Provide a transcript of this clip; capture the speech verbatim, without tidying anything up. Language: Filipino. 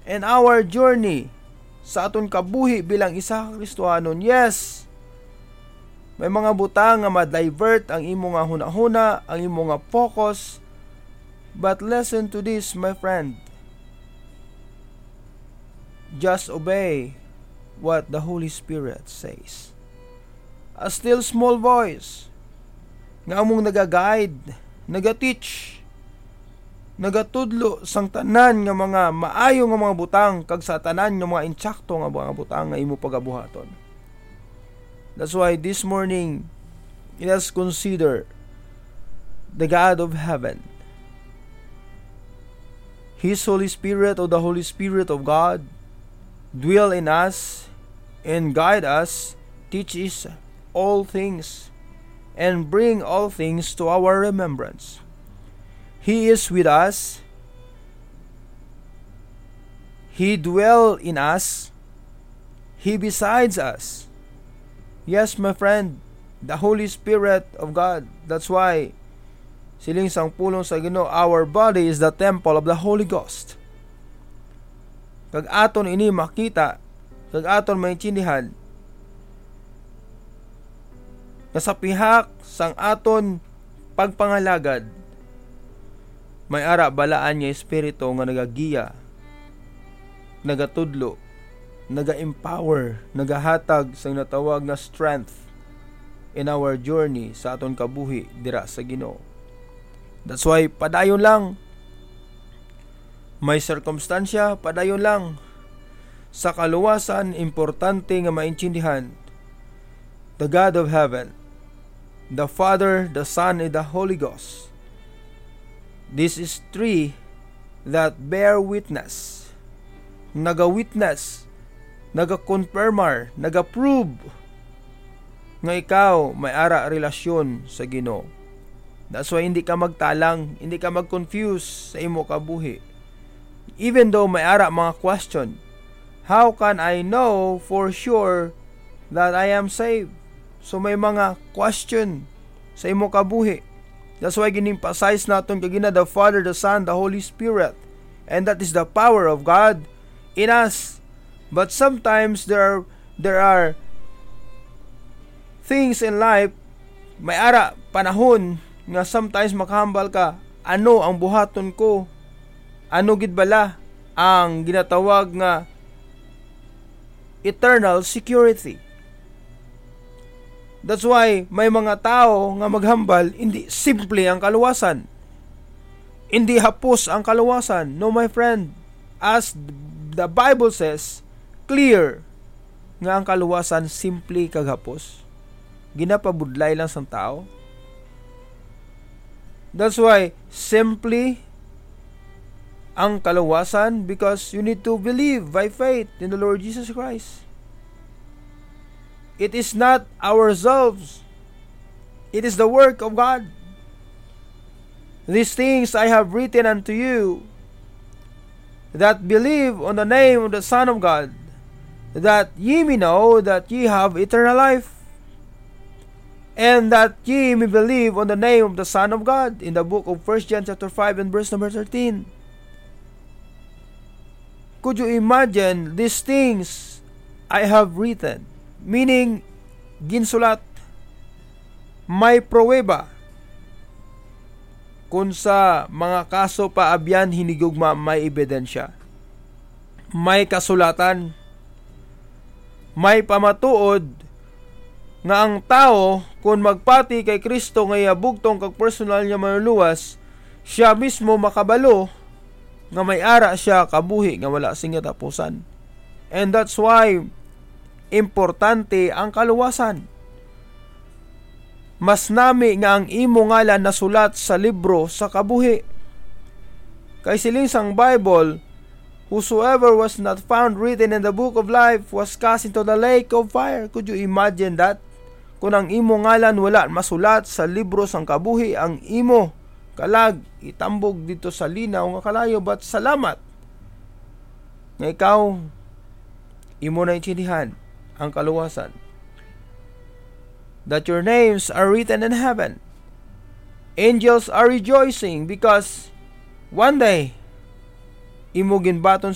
in our journey sa aton kabuhi bilang isa ka Kristohanon. Yes, may mga butang nga ma-divert ang imo nga hunahuna, ang imo nga focus. But listen to this, my friend. Just obey what the Holy Spirit says. A still small voice nga among naga-guide, naga-teach, nagatudlo sang tanan nga mga maayo nga mga butang kag sa tanan nga mga insakto nga mga butang nga imo pagabuhaton. That's why this morning, let us consider the God of heaven, His Holy Spirit, or the Holy Spirit of God, dwell in us and guide us, teach us all things, and bring all things to our remembrance. He is with us. He dwell in us. He besides us. Yes, my friend, the Holy Spirit of God. That's why siling sang pulong sa Ginoo, our body is the temple of the Holy Ghost. Kag aton ini makita, kag aton maintindihan, na sa pihak sang aton pagpangalagad, may ara balaan nga espiritu nga nagagiya, nagatudlo, naga-empower, nagahatag sang natawag na strength in our journey sa aton kabuhi dira sa Ginoo. That's why padayon lang, may circumstansya, padayon lang. Sa kaluwasan, importante nga maintindihan, the God of heaven, the Father, the Son, and the Holy Ghost. This is three that bear witness, naga-witness, naga-confirmar, naga-prove nga ikaw may ara relasyon sa Ginoo. That's why hindi ka magtalang, hindi ka mag-confuse sa imo kabuhi. Even though may ara mga question, how can I know for sure that I am saved? So may mga question sa imo kabuhi. That's why gin-emphasize naton kay gina the Father, the Son, the Holy Spirit. And that is the power of God in us. But sometimes there are there are things in life, may ara panahon nga sometimes makahambal ka, ano ang buhaton ko? Ano gid bala ang ginatawag nga eternal security? That's why may mga tao nga maghambal, hindi simple ang kaluwasan, hindi hapos ang kaluwasan. No, my friend, as the Bible says, clear nga ang kaluwasan simple kag hapos, ginapabudlay lang sang tao. That's why simply ang kaluwasan, because you need to believe by faith in the Lord Jesus Christ. It is not ourselves. It is the work of God. These things I have written unto you that believe on the name of the Son of God, that ye may know that ye have eternal life, and that ye may believe on the name of the Son of God. In the book of First John chapter five and verse number thirteen. Could you imagine these things I have written? Meaning, ginsulat, may pruweba. Kung sa mga kaso pa abyan hinigugma, may ebidensya. May kasulatan. May pamatuod nga ang tao, kung magpati kay Kristo nga iabugtong kag personal niya manuluwas, siya mismo makabalo nga may ara siya kabuhi nga wala sing tapusan. And that's why importante ang kaluwasan. Mas nami nga ang imo ngalan nasulat sa libro sa kabuhi. Kay siling sang Bible, whosoever was not found written in the book of life was cast into the lake of fire. Could you imagine that? Kung ang imo ngalan wala masulat sa libro sang kabuhi, ang imo kalag itambog dito sa linaw nga kalayo. But salamat nga ikaw imo na intindihan ang kaluwasan, that your names are written in heaven. Angels are rejoicing because one day imo ginbaton